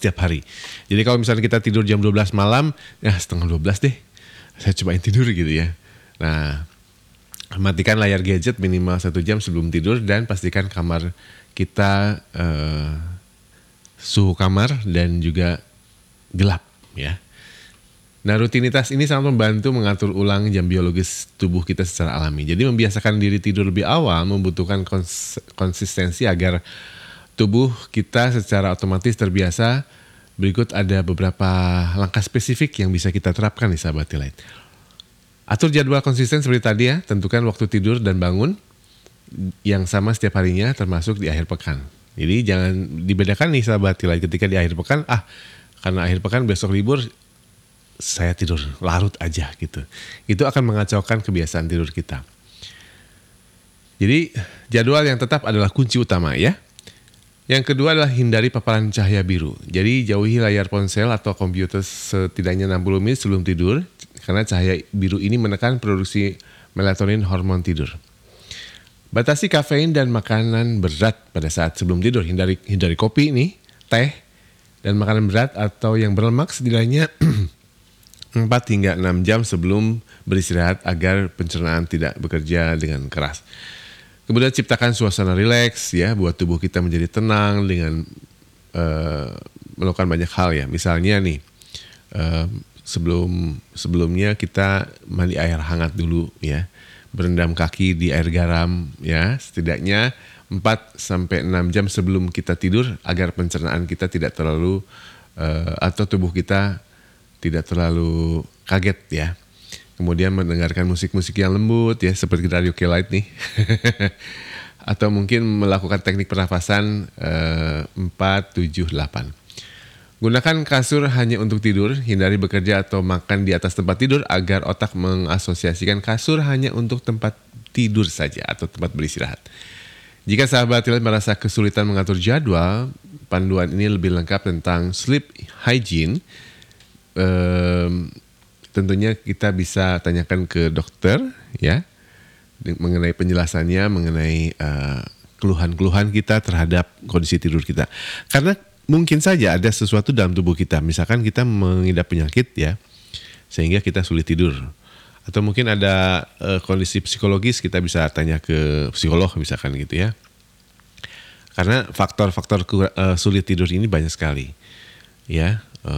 setiap hari. Jadi kalau misalnya kita tidur jam 12 malam, ya setengah 12 deh, saya cobain tidur gitu ya. Nah, matikan layar gadget minimal 1 jam sebelum tidur dan pastikan kamar kita suhu kamar dan juga gelap ya. Nah, rutinitas ini sangat membantu mengatur ulang jam biologis tubuh kita secara alami. Jadi membiasakan diri tidur lebih awal membutuhkan konsistensi agar tubuh kita secara otomatis terbiasa. Berikut ada beberapa langkah spesifik yang bisa kita terapkan nih sahabat Delight. Atur jadwal konsisten seperti tadi ya, tentukan waktu tidur dan bangun yang sama setiap harinya termasuk di akhir pekan. Jadi jangan dibedakan nih sahabat Delight ketika di akhir pekan, karena akhir pekan besok libur, saya tidur larut aja gitu. Itu akan mengacaukan kebiasaan tidur kita. Jadi jadwal yang tetap adalah kunci utama ya. Yang kedua adalah hindari paparan cahaya biru. Jadi jauhi layar ponsel atau komputer setidaknya 60 menit sebelum tidur. Karena cahaya biru ini menekan produksi melatonin hormon tidur. Batasi kafein dan makanan berat pada saat sebelum tidur. Hindari kopi nih, teh, dan makanan berat atau yang berlemak setidaknya 4 hingga 6 jam sebelum beristirahat agar pencernaan tidak bekerja dengan keras. Kemudian ciptakan suasana rileks ya, buat tubuh kita menjadi tenang dengan melakukan banyak hal ya. Misalnya nih, sebelumnya kita mandi air hangat dulu ya. Berendam kaki di air garam ya, setidaknya 4 sampai 6 jam sebelum kita tidur agar pencernaan kita tidak terlalu atau tubuh kita tidak terlalu kaget ya. Kemudian mendengarkan musik-musik yang lembut ya, seperti Radio K-Light nih. Atau mungkin melakukan teknik pernafasan 4-7-8. Gunakan kasur hanya untuk tidur, hindari bekerja atau makan di atas tempat tidur agar otak mengasosiasikan kasur hanya untuk tempat tidur saja atau tempat beristirahat. Jika sahabat Delight merasa kesulitan mengatur jadwal, panduan ini lebih lengkap tentang sleep hygiene. Tentunya kita bisa tanyakan ke dokter ya mengenai penjelasannya, mengenai keluhan-keluhan kita terhadap kondisi tidur kita. Karena mungkin saja ada sesuatu dalam tubuh kita, misalkan kita mengidap penyakit ya, sehingga kita sulit tidur. Atau mungkin ada kondisi psikologis, kita bisa tanya ke psikolog misalkan gitu ya. Karena faktor-faktor sulit tidur ini banyak sekali ya.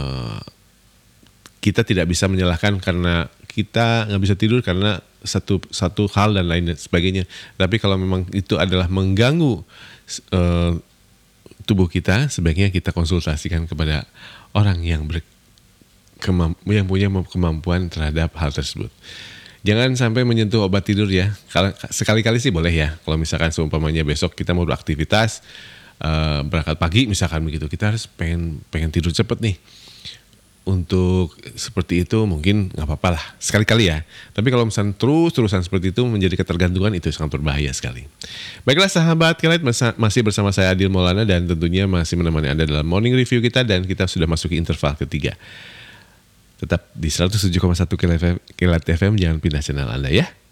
Kita tidak bisa menyalahkan karena kita nggak bisa tidur karena satu hal dan lain sebagainya. Tapi kalau memang itu adalah mengganggu tubuh kita, sebaiknya kita konsultasikan kepada orang yang punya kemampuan terhadap hal tersebut. Jangan sampai menyentuh obat tidur ya. Sekali-kali sih boleh ya. Kalau misalkan seumpamanya besok kita mau beraktivitas, berangkat pagi misalkan begitu, kita harus pengen tidur cepet nih. Untuk seperti itu mungkin nggak apa-apa lah, sekali-kali ya. Tapi kalau misalnya terus-terusan seperti itu menjadi ketergantungan, itu sangat berbahaya sekali. Baiklah sahabat K-Light, masih bersama saya Adil Maulana dan tentunya masih menemani Anda dalam morning review kita, dan kita sudah masuk ke interval ketiga. Tetap di 107,1 K-Light FM, jangan pindah channel Anda ya.